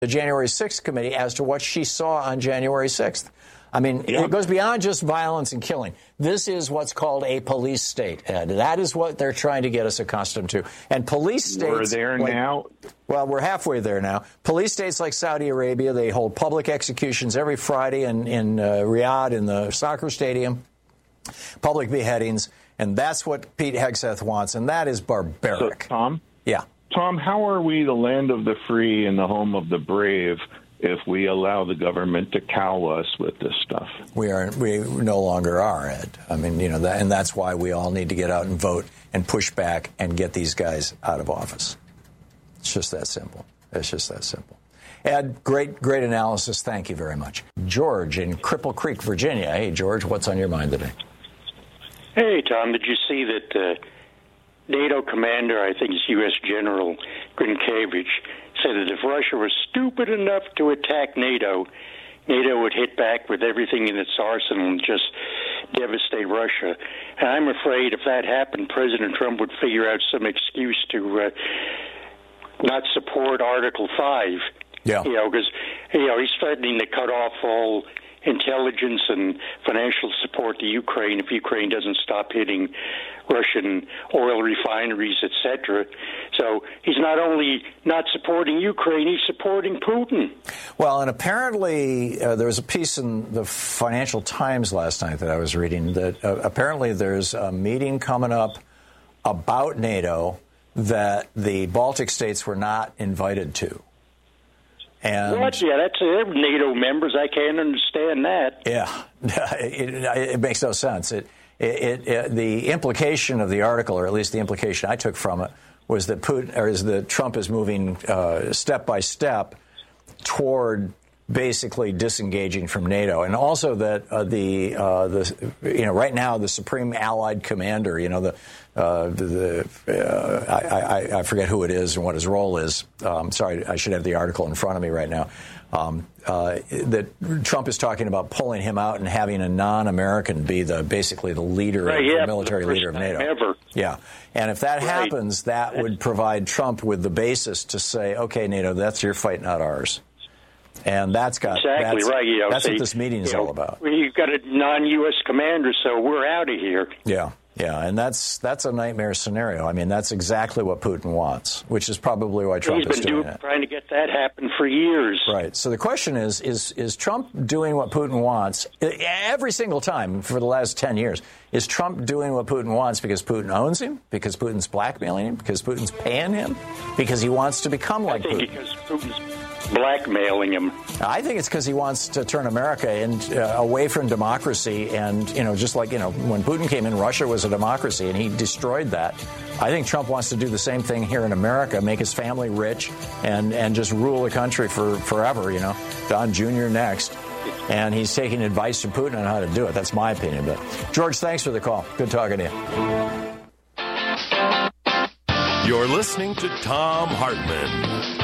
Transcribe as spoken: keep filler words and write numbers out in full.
the January sixth committee as to what she saw on January sixth. I mean, yeah. it goes beyond just violence and killing. This is what's called a police state, Ed. That is what they're trying to get us accustomed to. And police states... We're there like, now. Well, we're halfway there now. Police states like Saudi Arabia, they hold public executions every Friday in, in uh, Riyadh in the soccer stadium, public beheadings, and that's what Pete Hegseth wants, and that is barbaric. So, Tom? Yeah. Tom, how are we the land of the free and the home of the brave if we allow the government to cow us with this stuff? We are. We no longer are, Ed. I mean, you know, that, and that's why we all need to get out and vote and push back and get these guys out of office. It's just that simple. It's just that simple. Ed, great, great analysis. Thank you very much. George in Cripple Creek, Virginia. Hey, George, what's on your mind today? Hey, Tom, did you see that uh, NATO commander, I think it's U S General Grinkiewicz, said that if Russia was stupid enough to attack NATO, NATO would hit back with everything in its arsenal and just devastate Russia. And I'm afraid if that happened, President Trump would figure out some excuse to uh, not support Article five. Yeah. You know, because, you know, he's threatening to cut off all intelligence and financial support to Ukraine if Ukraine doesn't stop hitting Russian oil refineries, et cetera. So he's not only not supporting Ukraine, he's supporting Putin. Well, and apparently uh, there was a piece in the Financial Times last night that I was reading that uh, apparently there's a meeting coming up about NATO that the Baltic states were not invited to. And what? Yeah, that's uh, NATO members. I can't understand that. Yeah, it, it, it makes no sense. It, it, it, the implication of the article, or at least the implication I took from it, was that Putin, or is that Trump is moving uh, step by step toward basically disengaging from NATO, and also that uh, the uh, the you know right now the Supreme Allied Commander, you know the uh, the, the uh, I, I, I forget who it is and what his role is. Um, sorry, I should have the article in front of me right now. Um, uh, that Trump is talking about pulling him out and having a non-American be the basically the leader, right, of, yeah, the military the leader of NATO. Ever. Yeah, and if that right. happens, that would provide Trump with the basis to say, okay, NATO, that's your fight, not ours. And that's got exactly that's, right. You know, that's see, what this meeting is you know, all about. We've got a non-U S commander, so we're out of here. Yeah, yeah, and that's that's a nightmare scenario. I mean, that's exactly what Putin wants, which is probably why Trump He's is been doing do, it. trying to get that happen for years. Right. So the question is: is is Trump doing what Putin wants every single time for the last ten years? Is Trump doing what Putin wants because Putin owns him, because Putin's blackmailing him, because Putin's paying him, because he wants to become like I think Putin? Because Putin's blackmailing him. I think it's because he wants to turn America in, uh, away from democracy. And, you know, just like, you know, when Putin came in, Russia was a democracy and he destroyed that. I think Trump wants to do the same thing here in America, make his family rich and, and just rule the country for forever, you know, Don Junior next. And he's taking advice from Putin on how to do it. That's my opinion. But, George, thanks for the call. Good talking to you. You're listening to Thom Hartmann.